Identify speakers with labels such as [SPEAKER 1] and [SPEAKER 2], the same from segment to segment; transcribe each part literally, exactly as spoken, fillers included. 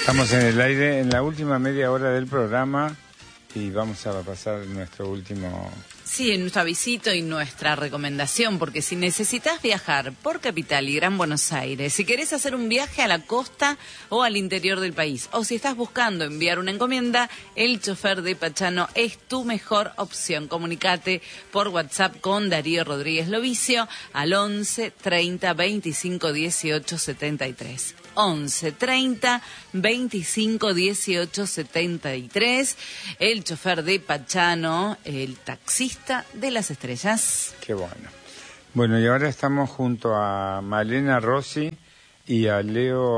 [SPEAKER 1] Estamos en el aire en la última media hora del programa y vamos a pasar nuestro último...
[SPEAKER 2] Sí, nuestro avisito y nuestra recomendación, porque si necesitas viajar por Capital y Gran Buenos Aires, si querés hacer un viaje a la costa o al interior del país, o si estás buscando enviar una encomienda, el chofer de Pachano es tu mejor opción. Comunicate por WhatsApp con Darío Rodríguez Lovicio al once treinta veinticinco dieciocho setenta y tres. once treinta veinticinco dieciocho setenta y tres. El chofer de Pachano, el taxista de las estrellas.
[SPEAKER 1] Qué bueno. Bueno, y ahora estamos junto a Malena Rossi y a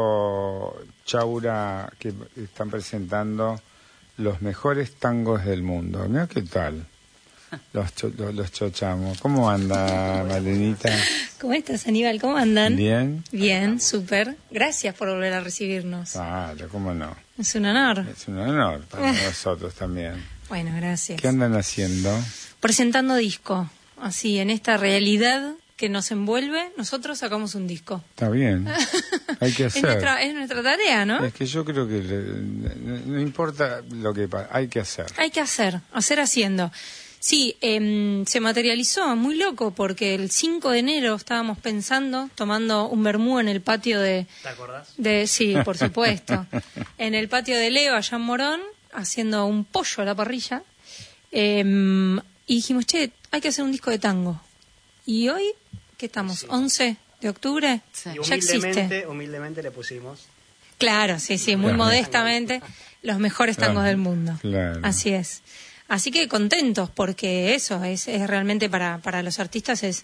[SPEAKER 1] Leo Chaura, que están presentando los mejores tangos del mundo. Mira qué tal. Los, cho los, los chochamos. ¿Cómo anda, Malenita?
[SPEAKER 3] ¿Cómo estás, Aníbal? ¿Cómo andan?
[SPEAKER 1] Bien.
[SPEAKER 3] Bien, súper. Gracias por volver a recibirnos.
[SPEAKER 1] Claro, cómo no.
[SPEAKER 3] Es un honor.
[SPEAKER 1] Es un honor para nosotros también.
[SPEAKER 3] Bueno, gracias.
[SPEAKER 1] ¿Qué andan haciendo?
[SPEAKER 3] Presentando disco. Así, en esta realidad que nos envuelve, nosotros sacamos un disco.
[SPEAKER 1] Está bien. Hay que hacer.
[SPEAKER 3] Es nuestra, es nuestra tarea, ¿no?
[SPEAKER 1] Es que yo creo que le, no, no importa lo que pasa, hay que hacer.
[SPEAKER 3] Hay que hacer, hacer haciendo. Sí, eh, se materializó, muy loco, porque el cinco de enero estábamos pensando, tomando un vermú en el patio de...
[SPEAKER 4] ¿Te acordás?
[SPEAKER 3] De, sí, por supuesto. En el patio de Leo, allá en Morón, haciendo un pollo a la parrilla. Eh, y dijimos, che, hay que hacer un disco de tango. Y hoy, ¿qué estamos?
[SPEAKER 4] Sí.
[SPEAKER 3] once de octubre,
[SPEAKER 2] Sí.
[SPEAKER 4] Y
[SPEAKER 3] ya existe.
[SPEAKER 4] humildemente, humildemente le pusimos...
[SPEAKER 3] Claro, sí, sí, muy
[SPEAKER 1] Claro.
[SPEAKER 3] modestamente, los mejores tangos
[SPEAKER 1] Claro.
[SPEAKER 3] del mundo.
[SPEAKER 1] Claro.
[SPEAKER 3] Así es. Así que contentos, porque eso es, es realmente para, para los artistas es,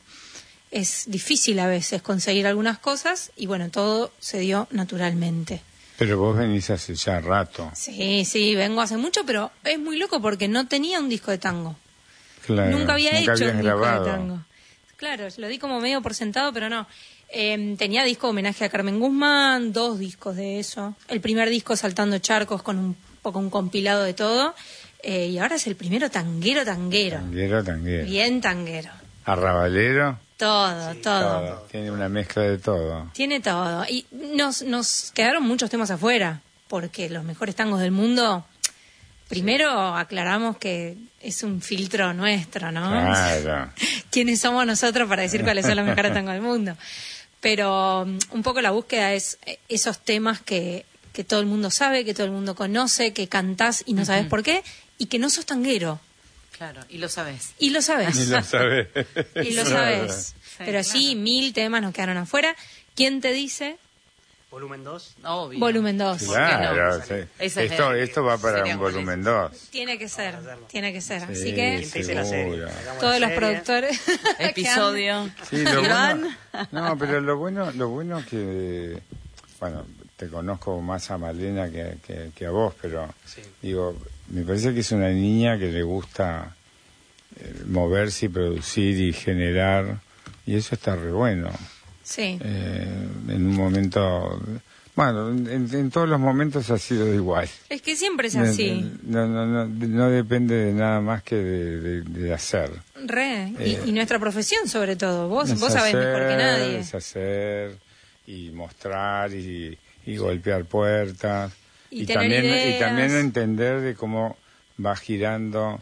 [SPEAKER 3] es difícil a veces conseguir algunas cosas y bueno, todo se dio naturalmente.
[SPEAKER 1] Pero vos venís hace ya rato.
[SPEAKER 3] Sí, sí, vengo hace mucho, pero es muy loco porque no tenía un disco de tango.
[SPEAKER 1] Claro.
[SPEAKER 3] Nunca había
[SPEAKER 1] Nunca
[SPEAKER 3] hecho
[SPEAKER 1] habías
[SPEAKER 3] un
[SPEAKER 1] grabado.
[SPEAKER 3] disco de tango. Claro, lo di como medio por sentado, pero no. Eh, tenía disco homenaje a Carmen Guzmán, dos discos de eso. El primer disco Saltando Charcos con un poco un compilado de todo. Eh, y ahora es el primero tanguero, tanguero.
[SPEAKER 1] Tanguero, tanguero.
[SPEAKER 3] Bien tanguero.
[SPEAKER 1] Arrabalero.
[SPEAKER 3] Todo,
[SPEAKER 4] Sí,
[SPEAKER 3] todo,
[SPEAKER 1] Todo. Tiene una mezcla de todo.
[SPEAKER 3] Tiene todo. Y nos, nos quedaron muchos temas afuera, porque los mejores tangos del mundo, primero aclaramos que es un filtro nuestro, ¿no?
[SPEAKER 1] Claro.
[SPEAKER 3] ¿Quiénes somos nosotros para decir cuáles son los mejores tangos del mundo? Pero um, un poco la búsqueda es eh, esos temas que, que todo el mundo sabe, que todo el mundo conoce, que cantás y no sabes
[SPEAKER 2] Ujú.
[SPEAKER 3] por qué, y que no sos tanguero.
[SPEAKER 2] Claro, y lo sabés.
[SPEAKER 3] Y lo sabes.
[SPEAKER 1] Ni lo sabés.
[SPEAKER 3] Y lo sabes. Pero
[SPEAKER 2] claro.
[SPEAKER 3] sí, mil temas nos quedaron afuera. ¿Quién te dice?
[SPEAKER 4] Volumen dos.
[SPEAKER 2] Obvio.
[SPEAKER 3] Volumen dos.
[SPEAKER 1] Claro,
[SPEAKER 2] no?
[SPEAKER 1] sí.
[SPEAKER 2] Esa es
[SPEAKER 1] Esto,
[SPEAKER 2] el-
[SPEAKER 1] esto va para
[SPEAKER 2] sería
[SPEAKER 1] un
[SPEAKER 2] un
[SPEAKER 1] volumen dos.
[SPEAKER 3] Tiene que ser,
[SPEAKER 4] Vamos a hacerlo.
[SPEAKER 3] tiene que ser. Así
[SPEAKER 1] Sí,
[SPEAKER 3] que
[SPEAKER 4] ¿Quién te dice la serie?
[SPEAKER 1] seguro.
[SPEAKER 4] Hagamos
[SPEAKER 3] todos
[SPEAKER 4] la
[SPEAKER 3] los
[SPEAKER 4] serie.
[SPEAKER 3] productores.
[SPEAKER 2] Episodio.
[SPEAKER 1] Sí, lo
[SPEAKER 2] Iván.
[SPEAKER 1] bueno, no, pero lo bueno, lo bueno que, bueno, te conozco más a Malena que, que, que a vos, pero
[SPEAKER 4] Sí.
[SPEAKER 1] digo, me parece que es una niña que le gusta eh, moverse y producir y generar, y eso está re bueno.
[SPEAKER 3] Sí.
[SPEAKER 1] Eh, en un momento, bueno, en, en todos los momentos ha sido igual.
[SPEAKER 3] Es que siempre es así.
[SPEAKER 1] No, no, no, no depende de nada más que de, de, de hacer.
[SPEAKER 3] Re. Y,
[SPEAKER 1] Eh,
[SPEAKER 3] y nuestra profesión, sobre todo. Vos,
[SPEAKER 1] Es
[SPEAKER 3] vos sabés
[SPEAKER 1] hacer,
[SPEAKER 3] mejor que nadie.
[SPEAKER 1] Es hacer y mostrar y, y golpear puertas.
[SPEAKER 3] Y tener
[SPEAKER 1] también,
[SPEAKER 3] ideas.
[SPEAKER 1] y también entender de cómo va girando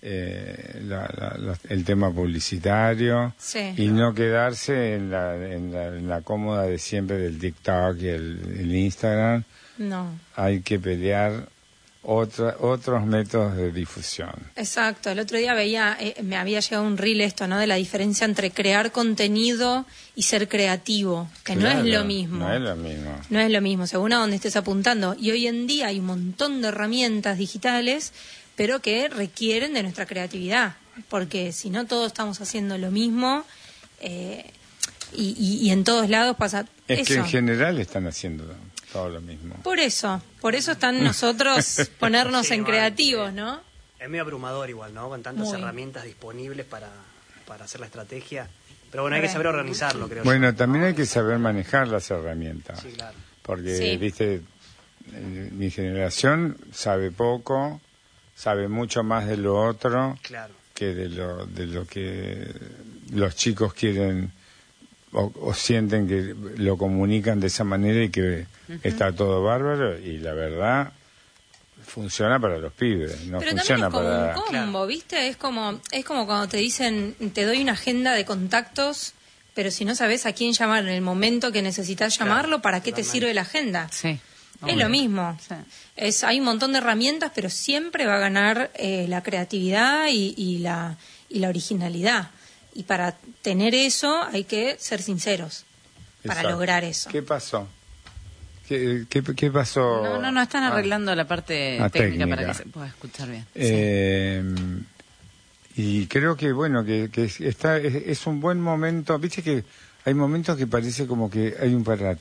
[SPEAKER 1] eh, la- la- la- el tema publicitario.
[SPEAKER 3] Sí.
[SPEAKER 1] Y no quedarse en la, en, la, en la cómoda de siempre del TikTok y el, el Instagram.
[SPEAKER 3] No.
[SPEAKER 1] Hay que pelear otra, otros métodos de difusión.
[SPEAKER 3] Exacto. El otro día veía, eh, me había llegado un reel esto, ¿no? De la diferencia entre crear contenido y ser creativo. Que no
[SPEAKER 1] Claro,
[SPEAKER 3] es lo mismo.
[SPEAKER 1] No es lo mismo.
[SPEAKER 3] No es lo mismo, según a donde estés apuntando. Y hoy en día hay un montón de herramientas digitales, pero que requieren de nuestra creatividad. Porque si no todos estamos haciendo lo mismo, eh, y, y, y en todos lados pasa
[SPEAKER 1] Es que
[SPEAKER 3] eso.
[SPEAKER 1] en general están haciendo todo lo mismo.
[SPEAKER 3] Por eso, por eso están nosotros ponernos
[SPEAKER 4] Sí,
[SPEAKER 3] en
[SPEAKER 4] igual,
[SPEAKER 3] creativos,
[SPEAKER 4] sí.
[SPEAKER 3] ¿no?
[SPEAKER 4] Es medio abrumador igual, ¿no? Con tantas
[SPEAKER 3] Muy.
[SPEAKER 4] herramientas disponibles para, para hacer la estrategia. Pero bueno, hay que
[SPEAKER 3] Re.
[SPEAKER 4] saber organizarlo, creo
[SPEAKER 1] Bueno,
[SPEAKER 4] yo,
[SPEAKER 1] también
[SPEAKER 4] ¿no?
[SPEAKER 1] hay que saber manejar las herramientas.
[SPEAKER 4] Sí, claro.
[SPEAKER 1] Porque,
[SPEAKER 3] Sí.
[SPEAKER 1] viste, eh, mi generación sabe poco, sabe mucho más de lo otro
[SPEAKER 4] Claro.
[SPEAKER 1] que de lo, de lo que los chicos quieren o, o sienten que lo comunican de esa manera y que uh-huh. está todo bárbaro, y la verdad funciona para los pibes, no
[SPEAKER 3] Pero
[SPEAKER 1] funciona
[SPEAKER 3] también es como
[SPEAKER 1] para...
[SPEAKER 3] un combo, ¿viste? Es como, es como cuando te dicen, te doy una agenda de contactos, pero si no sabes a quién llamar en el momento que necesitas llamarlo, claro, ¿para qué te sirve la agenda?
[SPEAKER 2] Sí.
[SPEAKER 3] Es lo mismo. Sí. Es, hay un montón de herramientas, pero siempre va a ganar eh, la creatividad y, y, la, y la originalidad. Y para tener eso hay que ser sinceros. Para Exacto. lograr eso.
[SPEAKER 1] ¿Qué pasó? ¿Qué, qué, qué pasó?
[SPEAKER 2] No, no, no, están arreglando ah, la parte técnica, técnica para que se pueda escuchar bien.
[SPEAKER 1] Eh, sí. Y creo que, bueno, que, que está es, es un buen momento. Viste que hay momentos que parece como que hay un para